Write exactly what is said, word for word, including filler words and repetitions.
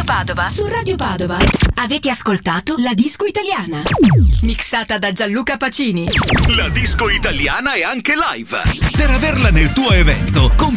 Padova. Su Radio Padova. Avete ascoltato La Disco Italiana, mixata da Gianluca Pacini. La disco italiana è anche live. Per averla nel tuo evento, compra